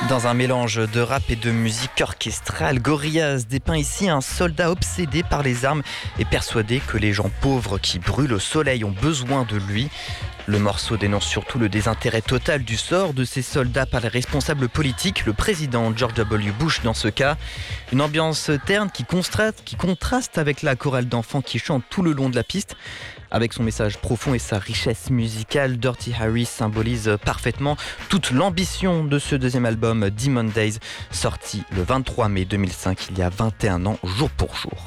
Dans un mélange de rap et de musique orchestrale, Gorillaz dépeint ici un soldat obsédé par les armes et persuadé que les gens pauvres qui brûlent au soleil ont besoin de lui. Le morceau dénonce surtout le désintérêt total du sort de ces soldats par les responsables politiques, le président George W. Bush dans ce cas. Une ambiance terne qui contraste avec la chorale d'enfants qui chante tout le long de la piste. Avec son message profond et sa richesse musicale, Dirty Harry symbolise parfaitement toute l'ambition de ce deuxième album, Demon Days, sorti le 23 mai 2005, il y a 21 ans, jour pour jour.